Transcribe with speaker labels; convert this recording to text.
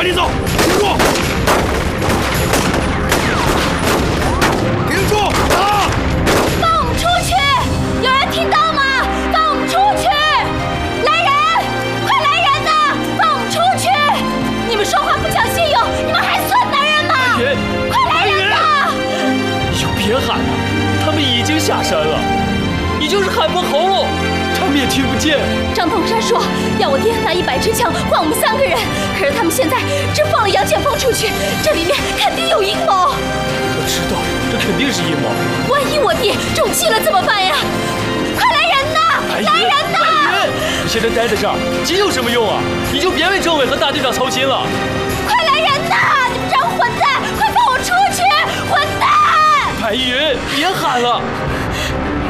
Speaker 1: 赶紧走！停住！停住！打！
Speaker 2: 放我们出去！有人听到吗？放我们出去！来人！快来人呐！放我们出去！你们说话不讲信用，你们还算男人吗？快来人呐！
Speaker 3: 就别喊了，他们已经下山了。你就是喊破喉咙，他们也听不见。
Speaker 2: 张东山说要我爹拿100支枪换我们3个人，可是他们现在只放了杨建锋出去，这里面肯定有阴谋。
Speaker 3: 我知道，这肯定是阴谋。
Speaker 2: 万一我爹中计了怎么办呀？快来人呐！来人呐！
Speaker 3: 白云，你现在待在这儿，急有什么用啊？你就别为政委和大队长操心了。
Speaker 2: 快来人呐！你们这混蛋，快放我出去！混蛋！
Speaker 3: 白云，别喊了。